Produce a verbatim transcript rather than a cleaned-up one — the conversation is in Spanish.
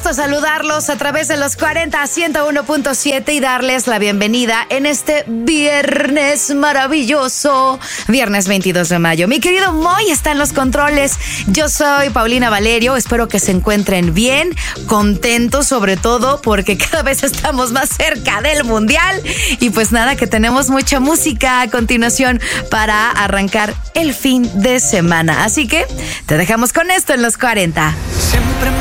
gusto saludarlos a través de los cuarenta a ciento uno punto siete y darles la bienvenida en este viernes maravilloso, viernes veintidós de mayo. Mi querido Moy está en los controles. Yo soy Paulina Valerio. Espero que se encuentren bien, contentos sobre todo porque cada vez estamos más cerca del Mundial. Y pues nada, que tenemos mucha música a continuación para arrancar el fin de semana. Así que te dejamos con esto en los cuarenta. Siempre